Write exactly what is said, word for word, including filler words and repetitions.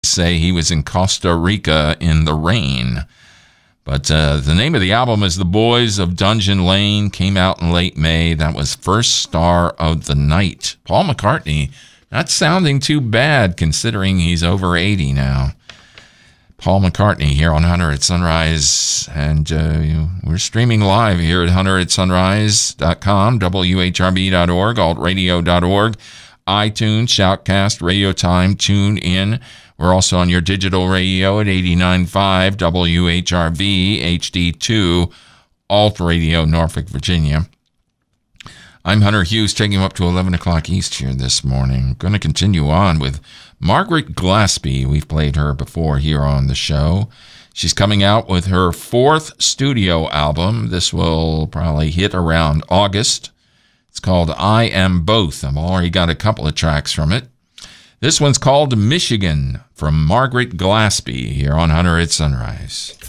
say he was in Costa Rica in the rain. But uh, the name of the album is The Boys of Dungeon Lane. Came out in late May. That was First Star of the Night. Paul McCartney, not sounding too bad considering he's over eighty now. Paul McCartney here on Hunter at Sunrise. And uh, we're streaming live here at hunter at sunrise dot com, W H R B dot org, alt radio dot org, iTunes, Shoutcast, Radio Time, TuneIn. We're also on your digital radio at eighty-nine point five W H R V, H D two, Alt Radio, Norfolk, Virginia. I'm Hunter Hughes, taking you up to eleven o'clock East here this morning. Going to continue on with Margaret Glaspie. We've played her before here on the show. She's coming out with her fourth studio album. This will probably hit around August. It's called I Am Both. I've already got a couple of tracks from it. This one's called Michigan from Margaret Glaspie here on Hunter at Sunrise.